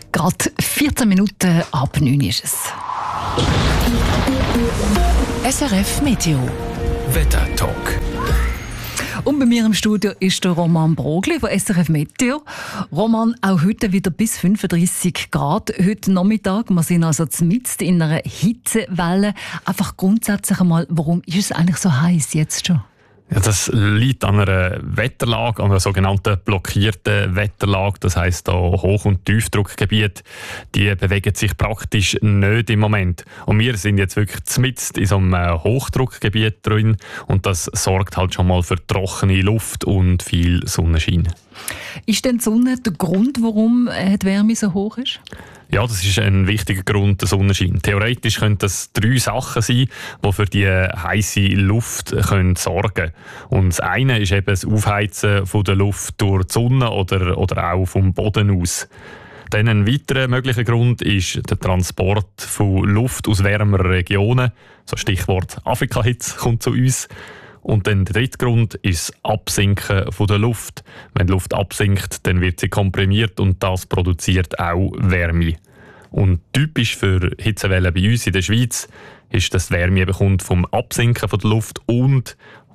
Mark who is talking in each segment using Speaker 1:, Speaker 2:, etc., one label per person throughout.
Speaker 1: Gerade 14 Minuten ab 9 ist es.
Speaker 2: SRF Meteo
Speaker 3: Wettertalk.
Speaker 1: Und bei mir im Studio ist der Roman Brogli von SRF Meteo. Roman, auch heute wieder bis 35 Grad. Heute Nachmittag, wir sind also mitten in einer Hitzewelle. Einfach grundsätzlich einmal, warum ist es eigentlich so heiß jetzt schon?
Speaker 3: Ja, das liegt an einer Wetterlage, an einer sogenannten blockierten Wetterlage. Das heisst, da Hoch- und Tiefdruckgebiete, die bewegen sich praktisch nicht im Moment. Und wir sind jetzt wirklich mitten in so einem Hochdruckgebiet drin. Und das sorgt halt schon mal für trockene Luft und viel Sonnenschein. Ist
Speaker 1: denn die Sonne der Grund, warum die Wärme so hoch ist?
Speaker 3: Ja, das ist ein wichtiger Grund, der Sonnenschein. Theoretisch können das 3 Sachen sein, die für die heisse Luft sorgen können. Und das eine ist eben das Aufheizen von der Luft durch die Sonne oder auch vom Boden aus. Dann ein weiterer möglicher Grund ist der Transport von Luft aus wärmeren Regionen. So Stichwort Afrika-Hitze kommt zu uns. Und dann der dritte Grund ist das Absinken von der Luft. Wenn die Luft absinkt, dann wird sie komprimiert und das produziert auch Wärme. Und typisch für Hitzewellen bei uns in der Schweiz ist, dass die Wärme bekommt vom Absinken von der Luft und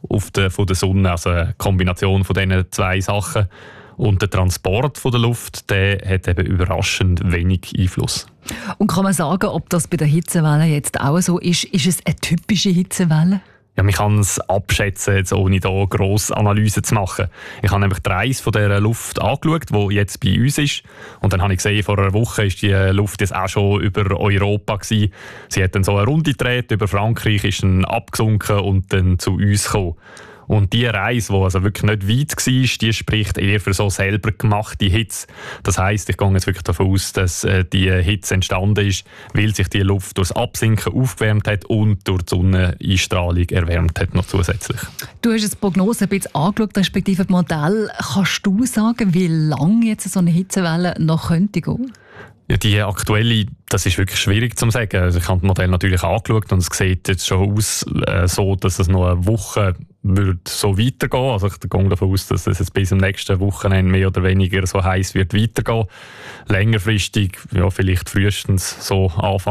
Speaker 3: von der Sonne, also eine Kombination von diesen 2 Sachen. Und der Transport von der Luft, der hat eben überraschend wenig Einfluss.
Speaker 1: Und kann man sagen, ob das bei der Hitzewelle jetzt auch so ist? Ist es eine typische Hitzewelle?
Speaker 3: Ja, man kann es abschätzen, jetzt ohne da grosse Analysen zu machen. Ich habe nämlich die Reise von dieser Luft angeschaut, die jetzt bei uns ist. Und dann habe ich gesehen, vor einer Woche ist die Luft jetzt auch schon über Europa gewesen. Sie hat dann so eine Runde gedreht, über Frankreich ist dann abgesunken und dann zu uns gekommen. Und die Reise, die also wirklich nicht weit war, die spricht eher für so selber gemachte Hitze. Das heisst, ich gehe jetzt wirklich davon aus, dass die Hitze entstanden ist, weil sich die Luft durch das Absinken aufgewärmt hat und durch die Sonneneinstrahlung erwärmt hat noch zusätzlich.
Speaker 1: Du hast jetzt die Prognose ein bisschen angeschaut, respektive das Modell. Kannst du sagen, wie lange jetzt so eine Hitzewelle noch könnte gehen?
Speaker 3: Ja, die aktuelle, das ist wirklich schwierig zu sagen. Also ich habe das Modell natürlich angeschaut und es sieht jetzt schon aus, so, dass es noch eine Woche wird so weitergehen. Also ich gehe davon aus, dass es jetzt bis zum nächsten Wochenende mehr oder weniger so heiß wird weitergehen. Längerfristig, ja, vielleicht frühestens so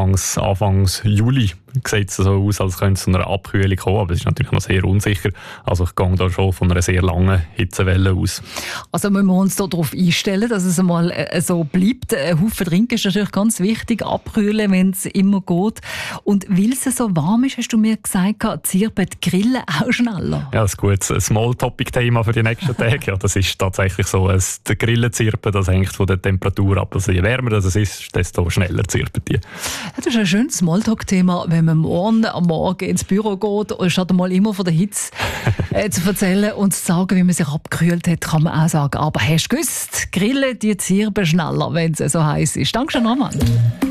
Speaker 3: Anfangs Juli sieht es so aus, als könnte es zu einer Abkühlung kommen, aber es ist natürlich noch sehr unsicher. Also ich gehe da schon von einer sehr langen Hitzewelle aus.
Speaker 1: Also müssen wir uns darauf einstellen, dass es einmal so bleibt. Ein Haufen trinken ist natürlich ganz wichtig, abkühlen, wenn es immer geht. Und weil es so warm ist, hast du mir gesagt, zirpen die Grillen auch schneller.
Speaker 3: Ja, das ist gut. Ein Small-Topic-Thema für die nächsten Tage. Ja, das ist tatsächlich so. Der Grillenzirpen, das hängt von der Temperatur ab. Also je wärmer es ist, desto schneller zirpen die.
Speaker 1: Ja, das ist ein schönes Smalltalk-Thema, wenn man am Morgen ins Büro geht, statt mal immer von der Hitze zu erzählen und zu sagen, wie man sich abgekühlt hat, kann man auch sagen, aber hast du gewusst, Grillen, die zirpen schneller, wenn es so heiß ist. Danke schön, Roman.